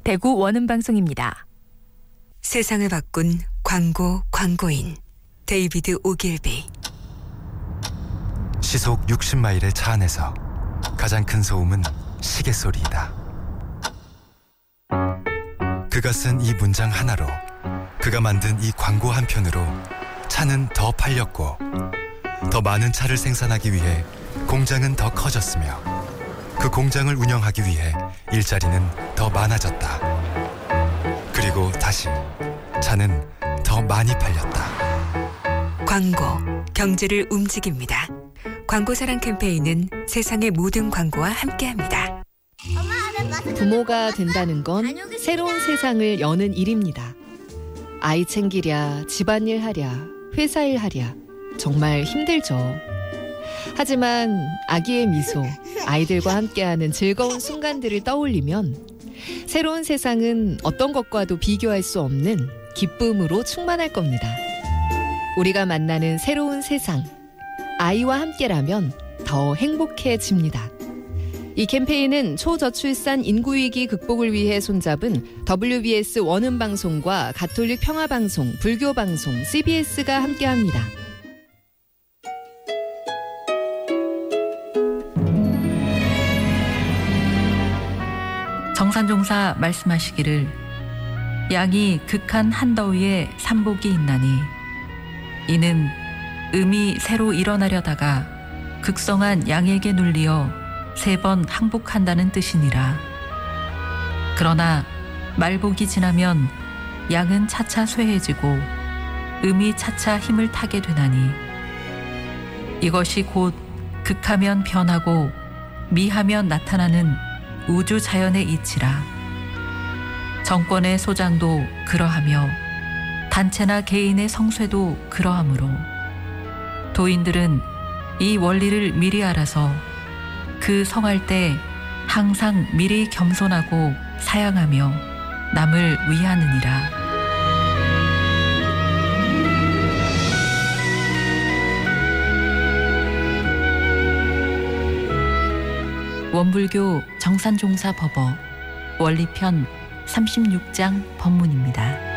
대구 원음방송입니다. 세상을 바꾼 광고인 데이비드 오길비. 시속 60마일의 차 안에서 가장 큰 소음은 시계 소리이다. 그가 쓴 이 문장 하나로, 그가 만든 이 광고 한 편으로 차는 더 팔렸고, 더 많은 차를 생산하기 위해 공장은 더 커졌으며, 그 공장을 운영하기 위해 일자리는 더 많아졌다. 그리고 다시 차는 더 많이 팔렸다. 광고, 경제를 움직입니다. 광고사랑 캠페인은 세상의 모든 광고와 함께합니다. 부모가 된다는 건 새로운 세상을 여는 일입니다. 아이 챙기랴, 집안일 하랴, 회사일 하랴, 정말 힘들죠. 하지만 아기의 미소, 아이들과 함께하는 즐거운 순간들을 떠올리면 새로운 세상은 어떤 것과도 비교할 수 없는 기쁨으로 충만할 겁니다. 우리가 만나는 새로운 세상, 아이와 함께라면 더 행복해집니다. 이 캠페인은 초저출산 인구위기 극복을 위해 손잡은 WBS 원음방송과 가톨릭 평화방송, 불교방송, CBS가 함께합니다. 정산종사 말씀하시기를, 양이 극한 한더위에 삼복이 있나니 이는 음이 새로 일어나려다가 극성한 양에게 눌리어 3번 항복한다는 뜻이니라. 그러나 말복이 지나면 양은 차차 쇠해지고 음이 차차 힘을 타게 되나니 이것이 곧 극하면 변하고 미하면 나타나는 우주 자연의 이치라. 정권의 소장도 그러하며 단체나 개인의 성쇠도 그러하므로 도인들은 이 원리를 미리 알아서 그 성할 때 항상 미리 겸손하고 사양하며 남을 위하느니라. 원불교 정산종사 법어 원리편 36장 법문입니다.